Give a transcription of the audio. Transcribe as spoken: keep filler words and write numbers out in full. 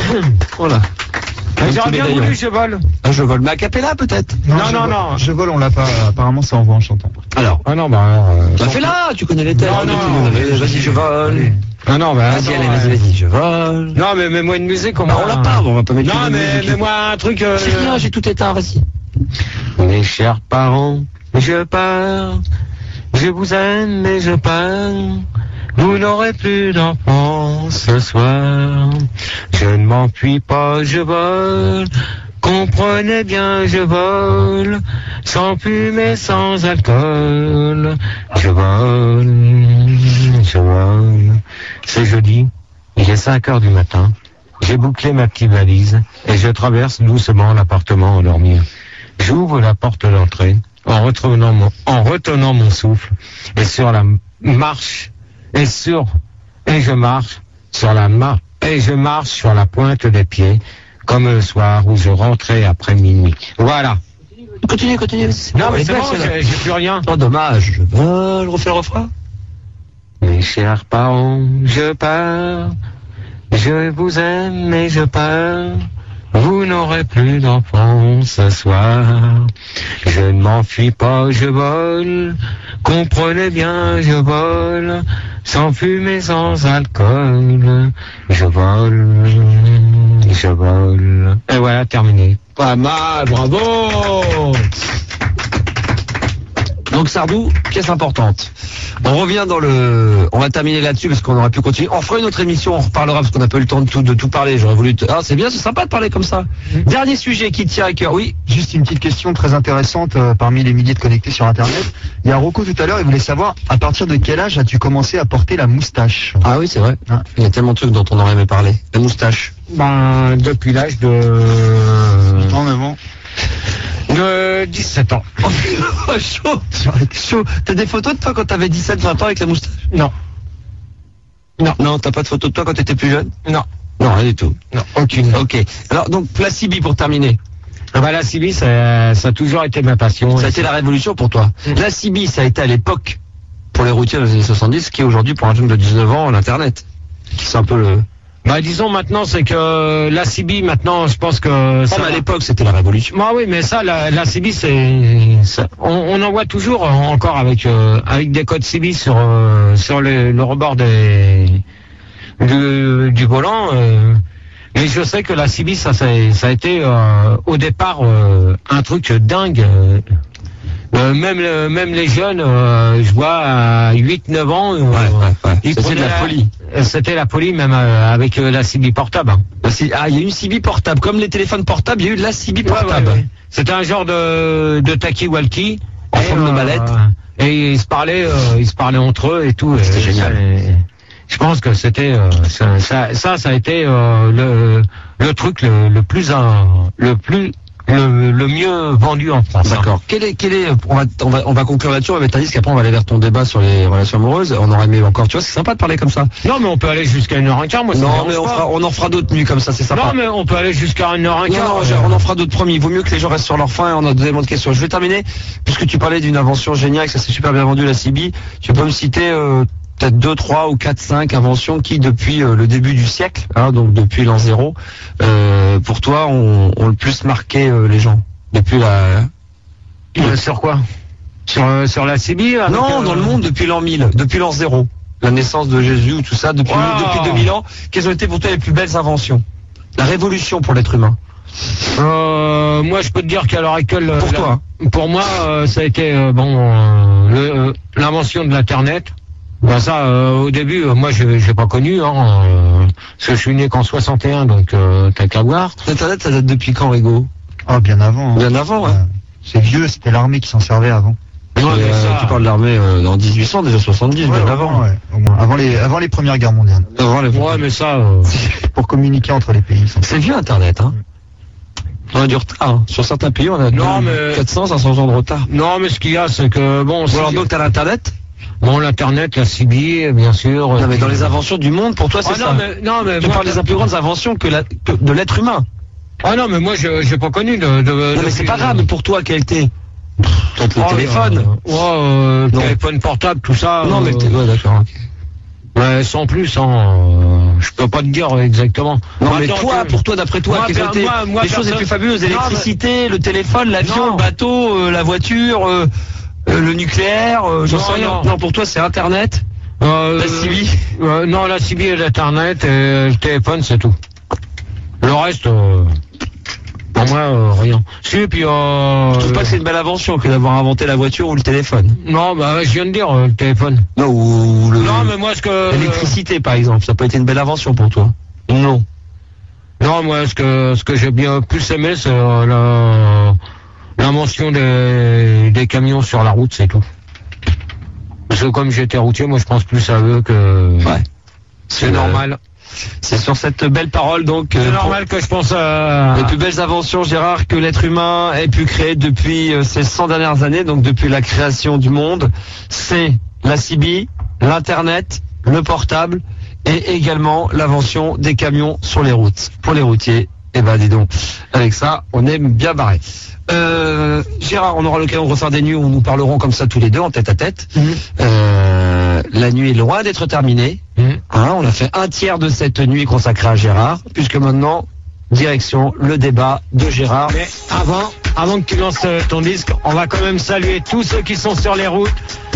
Voilà. J'aurais bien voulu, je vole. Ah, je vole. Mais a cappella, peut-être? Non, non, non. Je vole, on l'a pas. Apparemment, ça envoie en chantant. Alors. Ah non, bah. Euh, bah, fais-la, tu connais les thèmes. Non, non. Vas-y, je vole. Ah non, bah. Vas-y, allez, vas-y, vas-y, je vole. Non, mais mets-moi une musique, on bah, on l'a pas, on va pas mettre non, une mais musique. mets-moi un truc. Euh... C'est rien, j'ai tout éteint, vas-y. Mes chers parents, je pars. Je vous aime, mais je pars. Vous n'aurez plus d'enfants ce soir. Je ne m'enfuis pas, je vole. Comprenez bien, je vole. Sans fumée, sans alcool. Je vole, je vole. C'est jeudi, il est cinq heures du matin. J'ai bouclé ma petite valise et je traverse doucement l'appartement endormi. J'ouvre la porte d'entrée en retenant mon, en retenant mon souffle et sur la marche et sur et je marche sur la marche et je marche sur la pointe des pieds comme le soir où je rentrais après minuit. Voilà. Continue, continue. Non mais c'est bon, j'ai, j'ai plus rien. Oh dommage. Je vole, refais le refrain. Mes chers parents, je pars. Je vous aime et je pars. Vous n'aurez plus d'enfants ce soir. Je ne m'enfuis pas, je vole. Comprenez bien, je vole. Sans fumée, sans alcool. Je vole, je vole. Et voilà, terminé. Pas mal, bravo. Donc Sardou, pièce importante. On revient dans le... On va terminer là-dessus parce qu'on aurait pu continuer. On fera une autre émission, on reparlera parce qu'on n'a pas eu le temps de tout, de tout parler. J'aurais voulu... Te... Ah, c'est bien, c'est sympa de parler comme ça. Mmh. Dernier sujet qui tient à cœur, oui. Juste une petite question très intéressante euh, parmi les milliers de connectés sur Internet. Il y a Rocco tout à l'heure, il voulait savoir à partir de quel âge as-tu commencé à porter la moustache? Ah oui, c'est vrai. Ah. Il y a tellement de trucs dont on aurait aimé parler. La moustache. Ben, depuis l'âge de... Non, mais bon... De dix-sept ans. Oh, chaud, chaud. T'as des photos de toi quand t'avais dix-sept vingt ans avec la moustache? Non. Non. Non, t'as pas de photos de toi quand t'étais plus jeune? Non. Non, rien du tout. Non, aucune. Ok. Alors, donc, la C B pour terminer. Ah bah, la C B, ça, ça a toujours été ma passion. Ça a été la révolution pour toi. Mmh. La C B, ça a été à l'époque, pour les routiers des années soixante-dix, ce qui est aujourd'hui pour un jeune de dix-neuf ans, l'Internet. C'est un peu le... Bah disons maintenant c'est que la C B maintenant je pense que ça, à l'époque c'était la révolution. Bah oui mais ça la, la C B c'est on, on en voit toujours encore avec euh, avec des codes C B sur euh, sur le, le rebord des du, du volant euh, mais je sais que la C B ça ça, ça a été euh, au départ euh, un truc dingue euh, Euh, même le, même les jeunes, euh, je vois à huit neuf ans, euh, ouais, ouais, ouais. ils c'était de la, la folie. C'était la folie même euh, avec euh, la C B portable. Hein. Ah, il y a eu une C B portable, comme les téléphones portables, il y a eu de la C B portable. Ouais, ouais, ouais. C'était un genre de de talkie-walkie en forme de mallette. Euh, et ils se parlaient, euh, ils se parlaient entre eux et tout. C'était génial. Et, je pense que c'était euh, ça, ça, ça, ça a été euh, le le truc le, le plus euh, le plus Le, le mieux vendu en France. D'accord. Quel est, quel est, on va, on va, on va conclure là-dessus, on va mettre un disque, après on va aller vers ton débat sur les relations amoureuses. On aurait aimé encore, tu vois, c'est sympa de parler comme ça. Non, mais on peut aller jusqu'à une heure un quart, moi. Non, mais on, fera, on en fera d'autres nuits comme ça, c'est sympa. Non, mais on peut aller jusqu'à une heure un quart. Non, non, euh... on en fera d'autres promis. Il vaut mieux que les gens restent sur leur faim et on a des éléments de questions. Je vais terminer, puisque tu parlais d'une invention géniale, que ça s'est super bien vendu, la C B. Tu peux me citer, euh, peut-être deux, trois ou quatre, cinq inventions qui, depuis euh, le début du siècle, hein, donc depuis l'an zéro, euh, pour toi, ont, ont le plus marqué euh, les gens. Depuis la... Euh, sur quoi sur, euh, sur la C B Non, euh... dans le monde depuis l'an mille, depuis l'an zéro. La naissance de Jésus ou tout ça, depuis, wow. depuis deux mille ans. Quelles ont été pour toi les plus belles inventions? La révolution pour l'être humain. Euh, moi, je peux te dire qu'à l'heure actuelle... Pour la, toi Pour moi, euh, ça a été euh, bon euh, le, euh, l'invention de l'Internet. Ben ça, euh, au début, euh, moi, je j'ai pas connu, hein, euh, parce que je suis né qu'en soixante et un, donc euh, t'as qu'à voir. L'Internet, ça date depuis quand, Rigo? Oh, bien avant. Hein. Bien avant, ouais. Euh, c'est vieux, c'était l'armée qui s'en servait avant. Ouais, mais euh, ça... Tu parles de l'armée euh, en dix-huit cents, déjà soixante-dix, ouais, bien avant. Ouais, au moins. Avant les, avant les premières guerres mondiales. Avant les... Ouais, mais ça... Euh... Pour communiquer entre les pays. C'est vieux, Internet, hein. On a du retard, hein. Sur certains pays, on a non, mais... quatre cents, cinq cents ans de retard. Non, mais ce qu'il y a, c'est que, bon... Bon, alors donc, t'as l'Internet? Bon, l'Internet, la C B, bien sûr... Non, mais dans les inventions du monde, pour toi, c'est ah, ça. Non, mais, non, mais... Je moi, parle des plus grandes inventions que, la, que de l'être humain. Ah non, mais moi, je j'ai pas connu de... de non, mais c'est pas grave, mais pour toi, quel était ton oh, téléphone euh, ouais, euh, téléphone portable, tout ça... Non, euh... mais t'es... Ouais, d'accord, ok. Ouais, sans plus, hein, euh, je peux pas te dire exactement. Non, Moi, mais tant toi, que- pour toi, d'après toi, Moi, quelles per- ont été moi- moi, les choses les personne- plus fabuleuses? Non, L'électricité, le téléphone, l'avion, Non. le bateau, euh, la voiture, euh, euh, le nucléaire, euh, j'en Non, sais rien. non. Non, pour toi, c'est Internet, Euh, la C B. euh, non, la C B et l'internet et le téléphone, c'est tout. Le reste, euh, pour moi, euh, rien. Si, puis euh, Je trouve pas que c'est une belle invention que d'avoir inventé la voiture ou le téléphone. non, bah je viens de dire euh, le téléphone. Non, ou le, Non, mais moi ce que l'électricité, par exemple. Ça n'a pas été une belle invention pour toi. Non. Non, moi, ce que, ce que j'ai bien plus aimé, c'est euh, la, l'invention des, des camions sur la route, c'est tout. Parce que comme j'étais routier, moi, je pense plus à eux que... Ouais. C'est Euh, normal. C'est sur cette belle parole, donc, C'est euh, pour normal que je pense à... les plus belles inventions, Gérard, que l'être humain ait pu créer depuis euh, ces cent dernières années, donc depuis la création du monde, c'est la C B, l'Internet, le portable, et également l'invention des camions sur les routes. Pour les routiers, eh ben dis donc, avec ça, on est bien barré. Euh, Gérard, on aura l'occasion de refaire des nuits où nous parlerons comme ça tous les deux, en tête à tête. Mhm. Euh, la nuit est loin d'être terminée. Mhm. Hein, on a fait un tiers de cette nuit consacrée à Gérard, puisque maintenant, direction le débat de Gérard. Mais avant, avant que tu lances euh, ton disque, on va quand même saluer tous ceux qui sont sur les routes